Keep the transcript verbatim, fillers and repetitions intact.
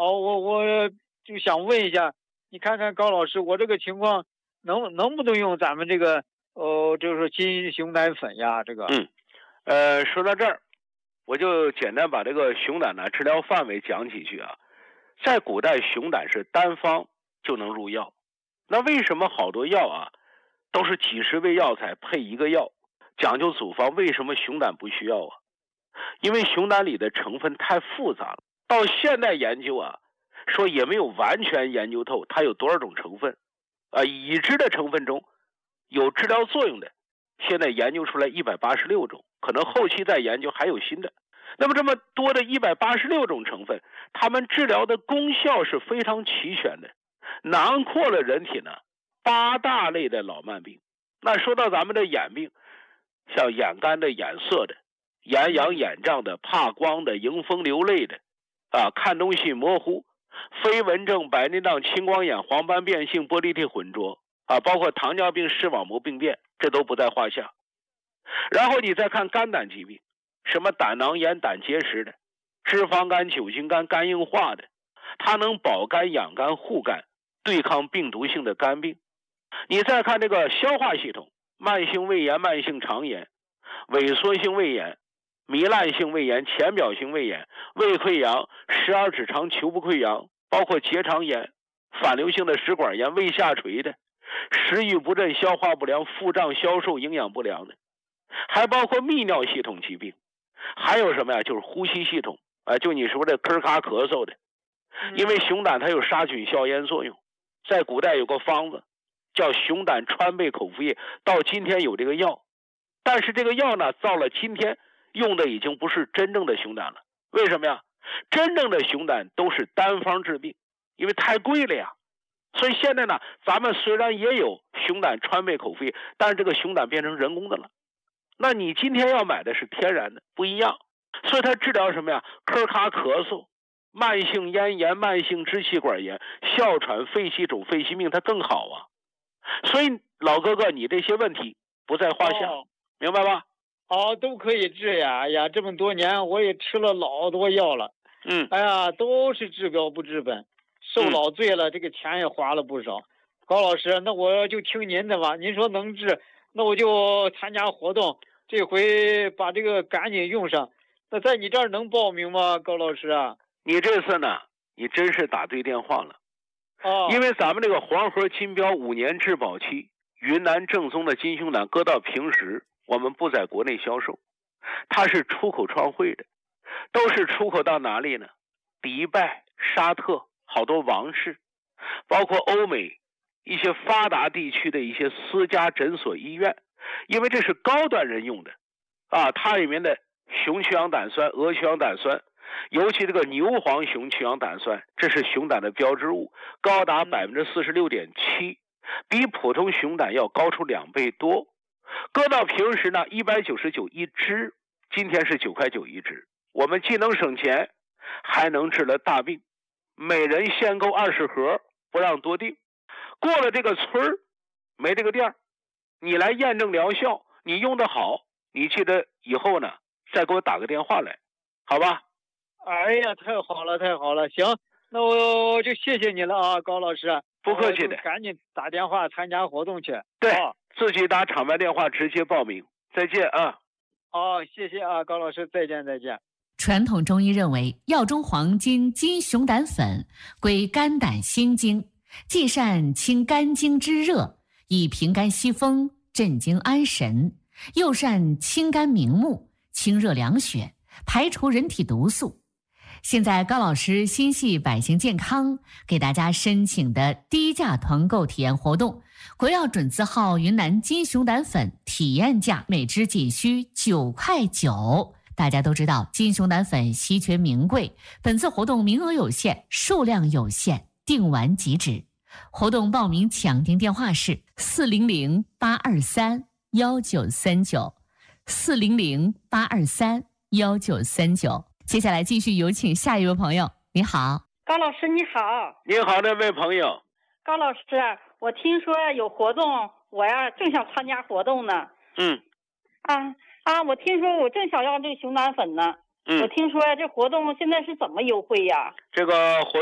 哦，我我就想问一下，你看看高老师，我这个情况能能不能用咱们这个呃，就是说金熊胆粉呀？这个， 嗯，呃，说到这儿，我就简单把这个熊胆的治疗范围讲几句啊。在古代，熊胆是单方就能入药，那为什么好多药啊都是几十味药材配一个药，讲究组方？为什么熊胆不需要啊？因为熊胆里的成分太复杂了，到现代研究啊，说也没有完全研究透它有多少种成分啊。已知的成分中有治疗作用的，现在研究出来一百八十六种，可能后期再研究还有新的。那么这么多的一百八十六种成分，它们治疗的功效是非常齐全的，囊括了人体呢八大类的老慢病。那说到咱们的眼病，像眼干的、眼涩的、眼痒眼胀的、怕光的、迎风流泪的啊，看东西模糊、飞蚊症、白内障、青光眼、黄斑变性、玻璃体混浊啊，包括糖尿病、视网膜病变，这都不在话下。然后你再看肝胆疾病，什么胆囊炎、胆结石的、脂肪肝、酒精肝、肝硬化的，它能保肝养肝护肝，对抗病毒性的肝病。你再看这个消化系统，慢性胃炎、慢性肠炎、萎缩性胃炎、糜烂性胃炎、浅表性胃炎、胃溃疡、十二指肠球部溃疡，包括结肠炎、反流性的食管炎、胃下垂的、食欲不振、消化不良、腹胀、消瘦、营养不良的，还包括泌尿系统疾病。还有什么呀？就是呼吸系统啊，就你说的咳卡咳嗽的，因为熊胆它有杀菌消炎作用。在古代有个方子叫熊胆川贝口服液，到今天有这个药，但是这个药呢，到了今天用的已经不是真正的熊胆了。为什么呀？真正的熊胆都是单方治病，因为太贵了呀。所以现在呢，咱们虽然也有熊胆川贝口服液，但是这个熊胆变成人工的了。那你今天要买的是天然的，不一样。所以它治疗什么呀？咳卡咳嗽、慢性咽炎、慢性支气管炎、哮喘、肺气肿、肺心病，它更好啊。所以老哥哥，你这些问题不在话下， 哦、 明白吧？ 哦，都可以治呀！哎呀，这么多年我也吃了老多药了， 嗯， 哎呀，都是治标不治本，受老罪了，嗯、这个钱也花了不少。高老师，那我就听您的吧，您说能治，那我就参加活动，这回把这个赶紧用上。那在你这儿能报名吗，高老师啊？ 你这次呢，你真是打对电话了。 哦， 因为咱们这个黄河金标五年质保期，云南正宗的金熊胆，搁到平时我们不在国内销售，它是出口创汇的，都是出口到哪里呢？迪拜、沙特，好多王室，包括欧美一些发达地区的一些私家诊所、医院，因为这是高端人用的啊，它里面的熊去氧胆酸、鹅去氧胆酸，尤其这个牛黄熊去氧胆酸，这是熊胆的标志物，高达百分之四十六点七，比普通熊胆要高出两倍多。搁到平时呢，一百九十九一支，今天是九块九一支。我们既能省钱，还能治了大病。每人限购二十盒，不让多订。过了这个村儿，没这个店儿，你来验证疗效，你用得好，你记得以后呢，再给我打个电话来，好吧？ 哎呀，太好了，太好了！行，那我就谢谢你了啊，高老师。 不客气的， 赶紧打电话参加活动去。 对，哦、自己打场外电话直接报名。再见啊！ 哦，谢谢啊，高老师，再见再见。 传统中医认为，药中黄金金熊胆粉归肝胆心经，既善清肝经之热，以平肝息风、镇惊安神，又善清肝明目、清热凉血，排除人体毒素。现在高老师心系百姓健康，给大家申请的低价团购体验活动，国药准字号云南金熊胆粉体验价每支仅需九块九。大家都知道金熊胆粉稀缺名贵，本次活动名额有限，数量有限，订完即止。活动报名抢订电话是四零零八二三幺九三九，四零零八二三幺九三九。接下来继续有请下一位朋友。你好， 高老师你好。 你好，那位朋友。 高老师，我听说有活动，我呀正想参加活动呢。 嗯。 啊啊，我听说我正想要这个熊胆粉呢。 嗯。 我听说这活动现在是怎么优惠呀？ 这个活